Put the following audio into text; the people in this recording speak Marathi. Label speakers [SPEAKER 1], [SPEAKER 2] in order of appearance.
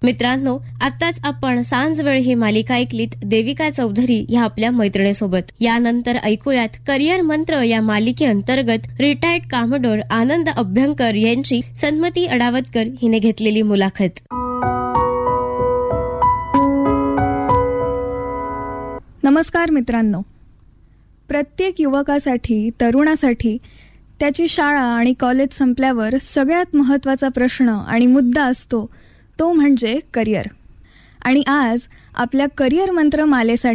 [SPEAKER 1] मित्रांनो, आताच आपण सांज वेळ ही मालिका ऐकलीत देविका चौधरी या आपल्या मैत्रिणीसोबत. यानंतर ऐकूयात करिअर मंत्र या मालिकेअंतर्गत रिटायर्ड कॉमोडोर आनंद अभ्यंकर यांची सन्मती अडावतकर हिने घेतलेली मुलाखत.
[SPEAKER 2] नमस्कार मित्रांनो. प्रत्येक युवकासाठी, तरुणासाठी त्याची शाळा आणि कॉलेज संपल्यावर सगळ्यात महत्त्वाचा प्रश्न आणि मुद्दा असतो तो म्हणजे करिअर. आणि आज आपल्या करिअर मंत्र मालेसाठी